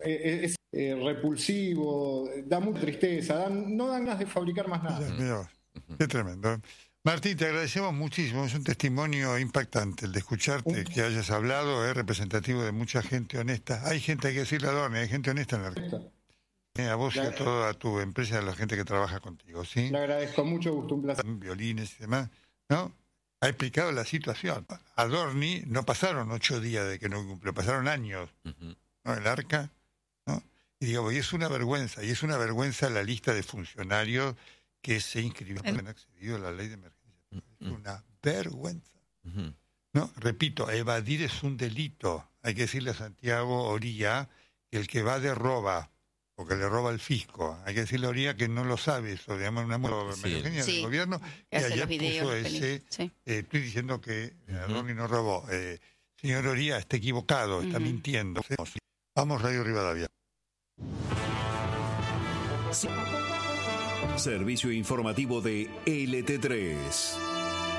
es repulsivo, da mucha tristeza, no dan ganas de fabricar más nada. Mirá, qué tremendo. Martín, te agradecemos muchísimo, es un testimonio impactante el de escucharte, que hayas hablado, es representativo de mucha gente honesta. Hay gente, hay que decirle a Adorni, hay gente honesta en la Argentina. A vos y a toda tu empresa, a la gente que trabaja contigo, ¿sí? Le agradezco mucho, gusto, un placer. Violines y demás, ¿no? Ha explicado la situación. Adorni no pasaron 8 días de que no cumplió, pasaron años, ¿no? El Arca, ¿no? Y digamos, y es una vergüenza la lista de funcionarios que se inscribieron, han accedido a la ley de emergencia. Es una vergüenza. No, repito, evadir es un delito. Hay que decirle a Santiago Oría que el que va de roba, o que le roba al fisco, hay que decirle a Oría que no lo sabe eso, digamos, una emergencia del gobierno, y ayer puso ese, estoy diciendo que Adorni no robó. Señor Oría, está equivocado, está mintiendo. Vamos, Radio Rivadavia. Servicio informativo de LT3.